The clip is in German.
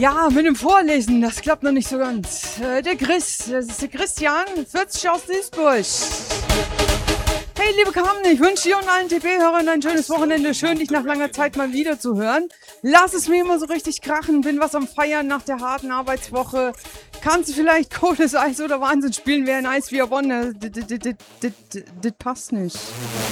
Ja, mit dem Vorlesen, das klappt noch nicht so ganz. Der Christian, 40 aus Duisburg. Hey, liebe Carmen, ich wünsche dir und allen TP-Hörern ein schönes Wochenende. Schön, dich nach langer Zeit mal wieder zu hören. Lass es mir immer so richtig krachen. Bin was am Feiern nach der harten Arbeitswoche. Kannst du vielleicht Codes Eis oder Wahnsinn spielen, wer ein Eis wie Bonn? Das passt nicht.